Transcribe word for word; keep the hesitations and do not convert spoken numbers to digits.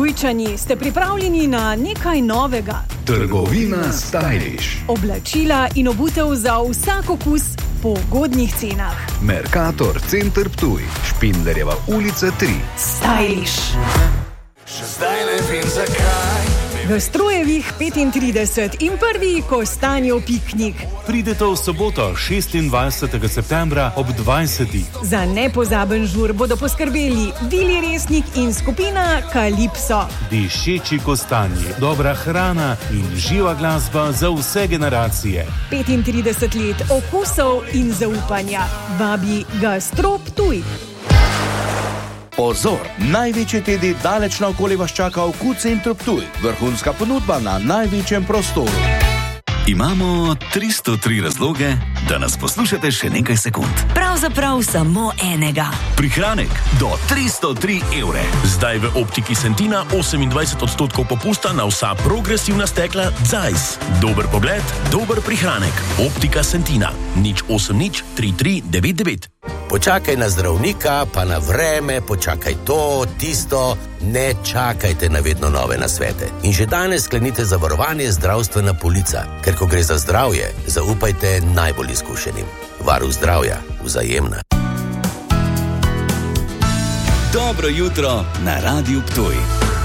Ptujčani, ste pripravljeni na nekaj novega? Trgovina Stylish. Oblačila in obutev za vsak okus po ugodnih cenah. Mercator Center Ptuj, Špindlerjeva ulica tri. Stylish. Še zdaj ne vem zakaj. V Strojevih petintrideset in prvi Kostanjev piknik. Pridete v soboto šestindvajsetega septembra ob dvajsetih. Za nepozaben žur bodo poskrbeli Vili Resnik in skupina Kalipso. Dišeči kostanji, dobra hrana in živa glasba za vse generacije. petintrideset let okusov in zaupanja. Vabi Gastro Ptuj. Pozor, največji tedi daleč naokoli vas čaka v Q centru Ptuj. Vrhunska ponudba na največjem prostoru. Imamo tristo tri razloge, da nas poslušate še nekaj sekund. Pravzaprav samo enega. Prihranek do tristo tri evre. Zdaj v Optiki Sentina osemindvajset odstotkov popusta na vsa progresivna stekla Zeiss. Dober pogled, dober prihranek. Optika Sentina. nič osem nič tri tri devet devet. Počakaj na zdravnika, pa na vreme, počakaj to, tisto, ne čakajte na vedno nove nasvete. In že danes sklenite zavarovanje zdravstvena polica, ker ko gre za zdravje, zaupajte najbolj izkušenim. Varuh zdravja, Vzajemna. Dobro jutro na Radiu Ptuj.